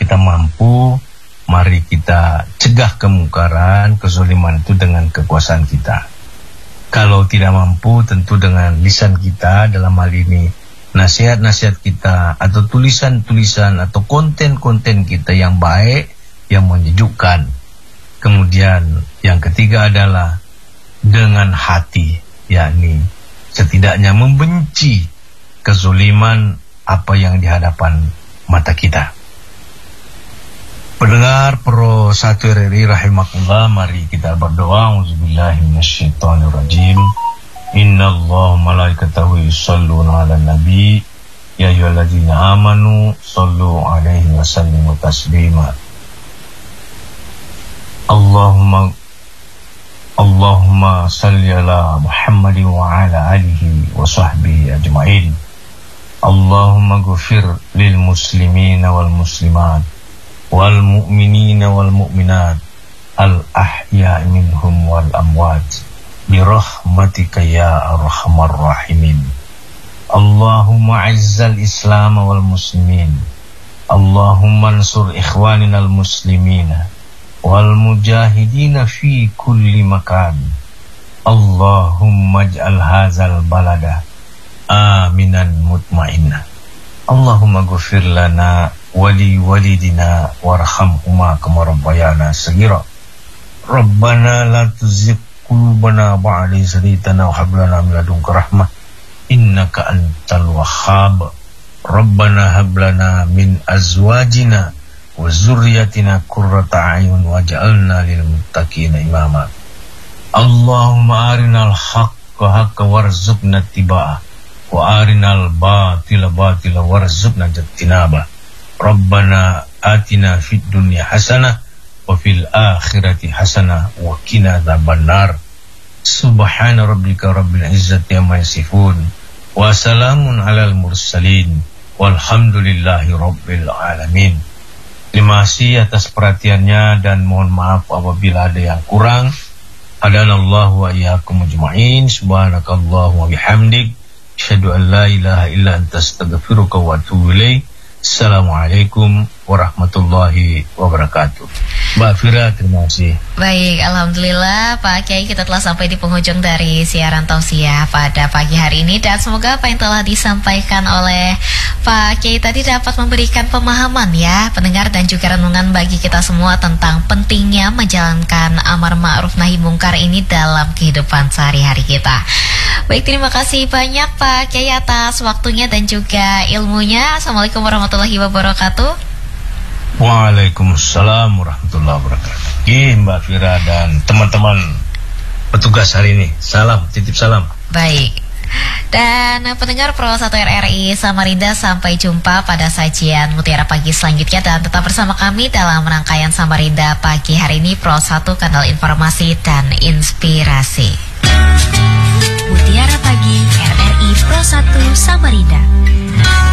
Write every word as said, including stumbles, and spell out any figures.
kita mampu, mari kita cegah kemungkaran, kezaliman itu dengan kekuasaan kita. Kalau tidak mampu, tentu dengan lisan kita, dalam hal ini nasihat-nasihat kita, atau tulisan-tulisan, atau konten-konten kita yang baik, yang menyejukkan. Kemudian yang ketiga adalah dengan hati, yakni setidaknya membenci kezaliman apa yang di hadapan mata kita. Pendengar Pro satu R R I rahimakumullah, mari kita berdoa. Auzubillahi minasyaitonirrajim. Innallaha malaikatahu yusholluna 'alan nabi ya ayyuhalladzina amanu shollu 'alaihi wa sallimu taslima. Allahumma Allahumma salli ala Muhammadin wa ala alihi wa sahbihi ajma'in. Allahumma ghfir lil muslimina wal muslimat wal mu'minina wal mu'minat al ahya'i minhum wal amwat birahmatika ya arhamar rahimin. Allahumma izzal islam wal muslimin. Allahumma ansur ikhwaninal muslimina wal mujahidina fi kulli makan. Allahumma ij'al hadzal balada aminan mutmainna. Allahumma ghfir lana wali walidina warhamhuma kama rabbayana saghira. Rabbana la tuzigh qulubana ba'da idh hadaytana wa hab lana min ladunka rahmah innaka antal wahhab. Rabbana hab lana min azwajina wa dzurriyyatina qurrata a'yun waj'alna lil muttaqina imama. Allahumma arinal haqqa haqqan warzuqna ittiba'ah wa arinal batila batila warzuqna ijtinabah. Rabbana atina fid dunya hasanah wa fil akhirati hasanah wa qina adzabannar. Subhana rabbika rabbil izzati amma yasifun wa salamun alal mursalin walhamdulillahi rabbil alamin. Terima kasih atas perhatiannya dan mohon maaf apabila ada yang kurang. Hadanallahu wa iyyakum ajma'in. Subhanakallahu wa bihamdik, asyhadu an la ilaha illa anta astaghfiruka wa atubu ilaik. Assalamualaikum warahmatullahi wabarakatuh. Mbak Fira, terima kasih. Baik, alhamdulillah Pak Kiai, kita telah sampai di penghujung dari siaran tausiah pada pagi hari ini, dan semoga apa yang telah disampaikan oleh Pak Kiai tadi dapat memberikan pemahaman ya pendengar, dan juga renungan bagi kita semua tentang pentingnya menjalankan amar ma'ruf nahi mungkar ini dalam kehidupan sehari-hari kita. Baik, terima kasih banyak Pak Kiai atas waktunya dan juga ilmunya. Assalamualaikum warahmatullahi wabarakatuh. Waalaikumsalam warahmatullahi wabarakatuh. Oke, Mbak Fira dan teman-teman petugas hari ini, salam, titip salam. Baik. Dan pendengar Pro satu R R I Samarinda, sampai jumpa pada sajian Mutiara Pagi selanjutnya, dan tetap bersama kami dalam rangkaian Samarinda Pagi hari ini, Pro satu, kanal informasi dan inspirasi. Mutiara Pagi R R I Pro satu Samarinda.